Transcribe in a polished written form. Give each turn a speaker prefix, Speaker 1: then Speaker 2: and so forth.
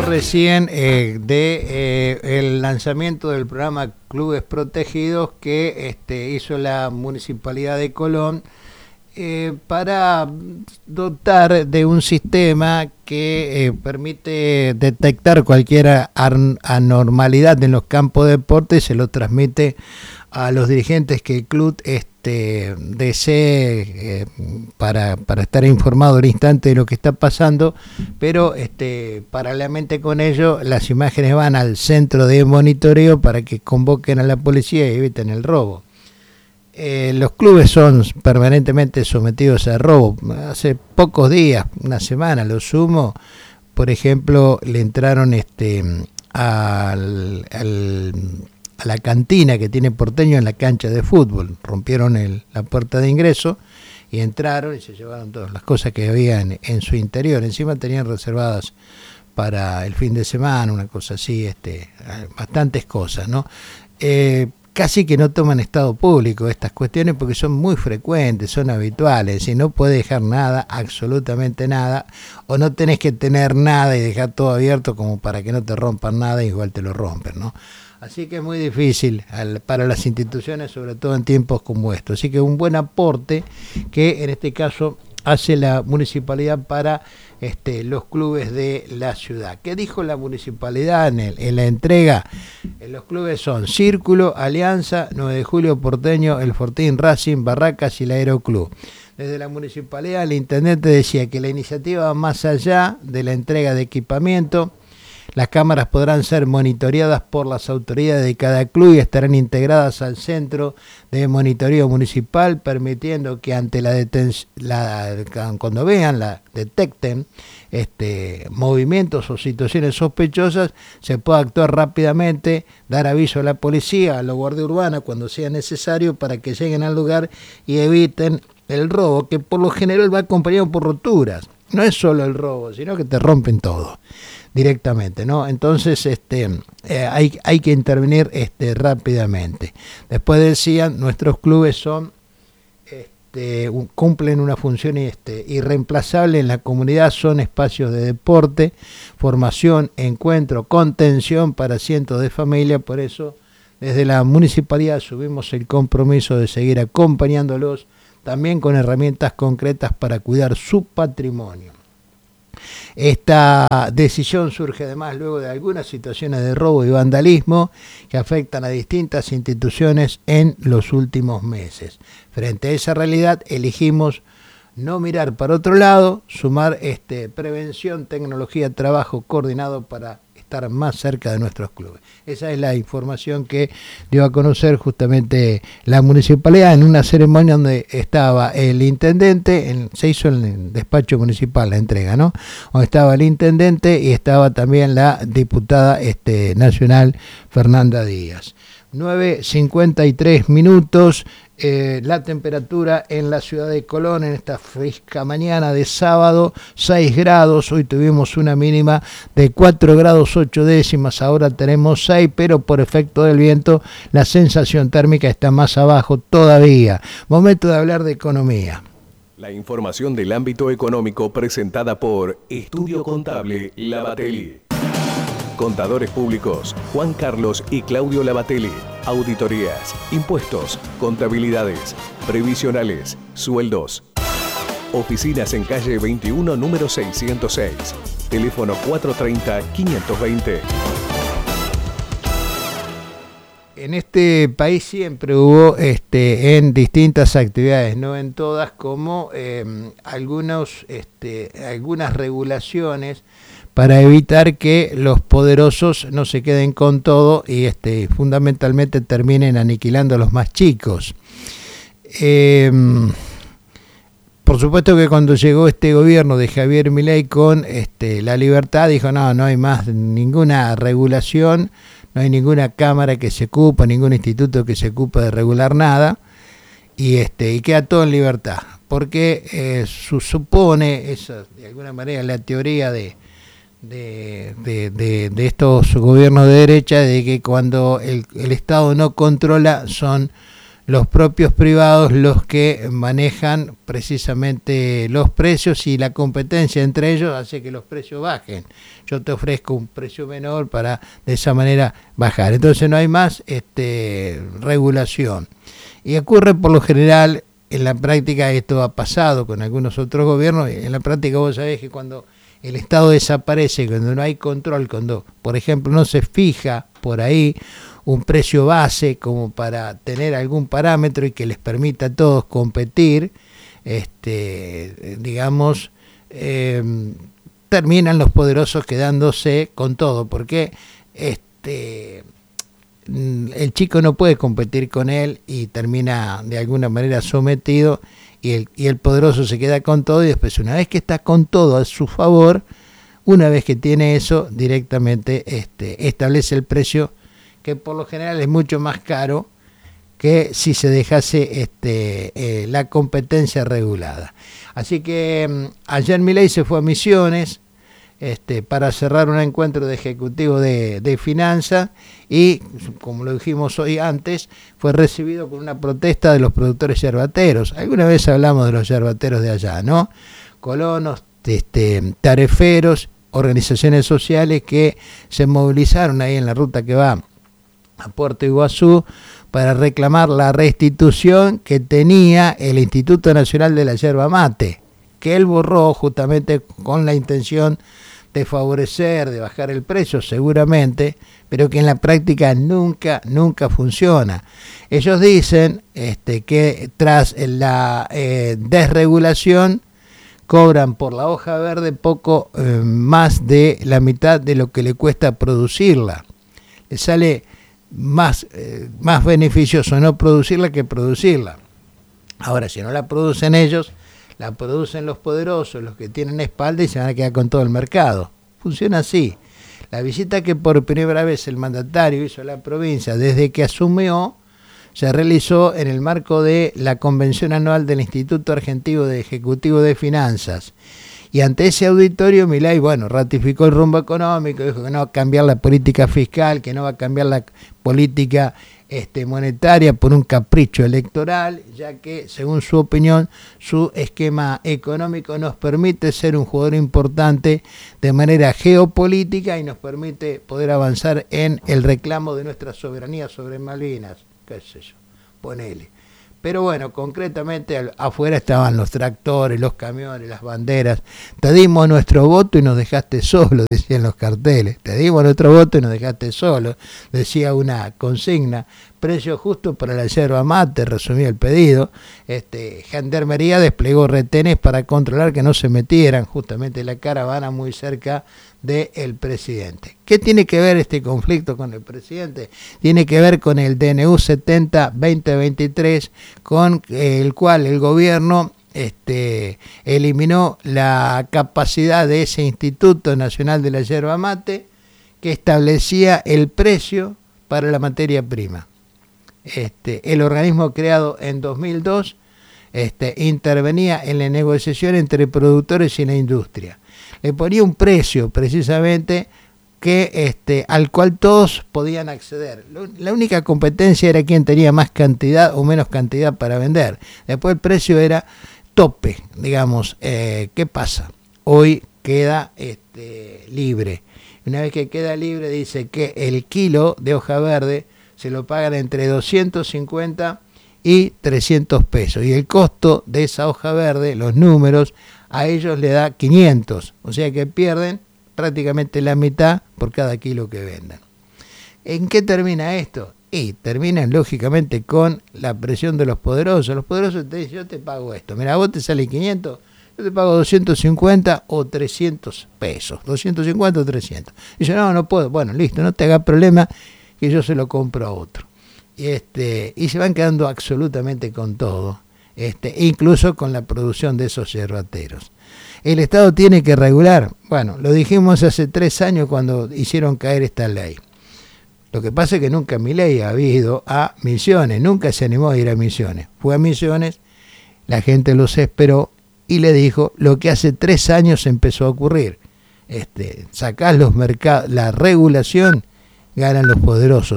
Speaker 1: recién el lanzamiento del programa Clubes Protegidos que hizo la Municipalidad de Colón para dotar de un sistema que permite detectar cualquier anormalidad en los campos de deporte y se lo transmite a los dirigentes que el club desee para estar informado al instante de lo que está pasando, pero paralelamente con ello las imágenes van al centro de monitoreo para que convoquen a la policía y eviten el robo. Los clubes son permanentemente sometidos a robo. Hace pocos días, una semana lo sumo, por ejemplo, le entraron a la cantina que tiene Porteño en la cancha de fútbol. Rompieron la puerta de ingreso y entraron y se llevaron todas las cosas que había en su interior. Encima tenían reservadas para el fin de semana, una cosa así, bastantes cosas, ¿no? Casi que no toman estado público estas cuestiones porque son muy frecuentes, son habituales, y no puedes dejar nada, absolutamente nada, o no tenés que tener nada y dejar todo abierto como para que no te rompan nada, igual te lo rompen, ¿no? Así que es muy difícil para las instituciones, sobre todo en tiempos como estos. Así que un buen aporte que en este caso hace la municipalidad para los clubes de la ciudad. ¿Qué dijo la municipalidad en la entrega? Los clubes son Círculo, Alianza, 9 de Julio, Porteño, El Fortín, Racing, Barracas y el Aeroclub. Desde la municipalidad el intendente decía que la iniciativa va más allá de la entrega de equipamiento. Las cámaras podrán ser monitoreadas por las autoridades de cada club y estarán integradas al centro de monitoreo municipal, permitiendo que ante cuando detecten movimientos o situaciones sospechosas, se pueda actuar rápidamente, dar aviso a la policía, a la Guardia Urbana cuando sea necesario para que lleguen al lugar y eviten el robo, que por lo general va acompañado por roturas. No es solo el robo, sino que te rompen todo directamente, ¿no? Entonces hay que intervenir rápidamente. Después decían, nuestros clubes son cumplen una función irreemplazable en la comunidad, son espacios de deporte, formación, encuentro, contención para cientos de familias. Por eso desde la municipalidad asumimos el compromiso de seguir acompañándolos también con herramientas concretas para cuidar su patrimonio. Esta decisión surge además luego de algunas situaciones de robo y vandalismo que afectan a distintas instituciones en los últimos meses. Frente a esa realidad elegimos no mirar para otro lado, sumar prevención, tecnología, trabajo coordinado para estar más cerca de nuestros clubes. Esa es la información que dio a conocer justamente la municipalidad en una ceremonia donde estaba el intendente, se hizo en el despacho municipal la entrega, ¿no? Donde estaba el intendente y estaba también la diputada nacional Fernanda Díaz. 9:53 la temperatura en la ciudad de Colón en esta fresca mañana de sábado, 6 grados, hoy tuvimos una mínima de 4 grados 8 décimas, ahora tenemos 6, pero por efecto del viento la sensación térmica está más abajo todavía. Momento de hablar de economía.
Speaker 2: La información del ámbito económico presentada por Estudio Contable Lavatelli. Contadores públicos, Juan Carlos y Claudio Lavatelli. Auditorías, impuestos, contabilidades, previsionales, sueldos. Oficinas en calle 21, número 606. Teléfono 430-520.
Speaker 1: En este país siempre hubo en distintas actividades, no en todas, como algunas regulaciones para evitar que los poderosos no se queden con todo y fundamentalmente terminen aniquilando a los más chicos. Por supuesto que cuando llegó este gobierno de Javier Milei con la libertad, dijo no hay más ninguna regulación, no hay ninguna cámara que se ocupe, ningún instituto que se ocupe de regular nada, y queda todo en libertad, porque supone, esa de alguna manera la teoría de estos gobiernos de derecha, de que cuando el Estado no controla son los propios privados los que manejan precisamente los precios, y la competencia entre ellos hace que los precios bajen. Yo te ofrezco un precio menor para de esa manera bajar. Entonces no hay más regulación. Y ocurre por lo general, en la práctica esto ha pasado con algunos otros gobiernos, en la práctica vos sabés que cuando el Estado desaparece, cuando no hay control, cuando por ejemplo no se fija por ahí un precio base como para tener algún parámetro y que les permita a todos competir, terminan los poderosos quedándose con todo, porque el chico no puede competir con él y termina de alguna manera sometido, y el poderoso se queda con todo, y después una vez que está con todo a su favor, una vez que tiene eso, directamente establece el precio, que por lo general es mucho más caro que si se dejase la competencia regulada. Así que ayer Milei se fue a Misiones para cerrar un encuentro de ejecutivo de finanzas, y como lo dijimos hoy antes, fue recibido con una protesta de los productores yerbateros. Alguna vez hablamos de los yerbateros de allá, ¿no? Colonos, tareferos, organizaciones sociales que se movilizaron ahí en la ruta que va a Puerto Iguazú para reclamar la restitución que tenía el Instituto Nacional de la Yerba Mate, que él borró justamente con la intención de favorecer, de bajar el precio seguramente, pero que en la práctica nunca funciona. Ellos dicen que tras la desregulación cobran por la hoja verde poco más de la mitad de lo que le cuesta producirla. Le sale más beneficioso no producirla que producirla. Ahora, si no la producen ellos, la producen los poderosos, los que tienen espalda, y se van a quedar con todo el mercado. Funciona así. La visita que por primera vez el mandatario hizo a la provincia desde que asumió se realizó en el marco de la convención anual del Instituto Argentino de Ejecutivo de Finanzas. Y ante ese auditorio, Milei, ratificó el rumbo económico, dijo que no va a cambiar la política fiscal, que no va a cambiar la política monetaria por un capricho electoral, ya que, según su opinión, su esquema económico nos permite ser un jugador importante de manera geopolítica y nos permite poder avanzar en el reclamo de nuestra soberanía sobre Malvinas, qué sé yo, ponele. Pero bueno, concretamente afuera estaban los tractores, los camiones, las banderas. Te dimos nuestro voto y nos dejaste solo, decían los carteles. Te dimos nuestro voto y nos dejaste solo, decía una consigna. Precio justo para la yerba mate, resumía el pedido. Gendarmería desplegó retenes para controlar que no se metieran justamente la caravana muy cerca del presidente. ¿Qué tiene que ver este conflicto con el presidente? Tiene que ver con el DNU 70-2023, con el cual el gobierno eliminó la capacidad de ese Instituto Nacional de la Yerba Mate, que establecía el precio para la materia prima. El organismo creado en 2002 intervenía en la negociación entre productores y la industria. Le ponía un precio precisamente que al cual todos podían acceder. La única competencia era quién tenía más cantidad o menos cantidad para vender. Después el precio era tope, digamos. ¿Qué pasa? Hoy queda libre. Una vez que queda libre, dice que el kilo de hoja verde se lo pagan entre 250 y 300 pesos. Y el costo de esa hoja verde, los números, a ellos le da 500. O sea que pierden prácticamente la mitad por cada kilo que vendan. ¿En qué termina esto? Y terminan lógicamente con la presión de los poderosos. Los poderosos te dicen, yo te pago esto. Mira, a vos te sale 500, yo te pago 250 o 300 pesos. 250 o 300. Y yo, no puedo. Bueno, listo, no te hagas problema, que yo se lo compro a otro. Y se van quedando absolutamente con todo, incluso con la producción de esos yerbateros. El Estado tiene que regular. Bueno, lo dijimos hace 3 años cuando hicieron caer esta ley. Lo que pasa es que nunca Milei había ido a Misiones, nunca se animó a ir a Misiones. Fue a Misiones, la gente los esperó y le dijo lo que hace 3 años empezó a ocurrir. Sacás los mercados, la regulación, ganan los poderosos.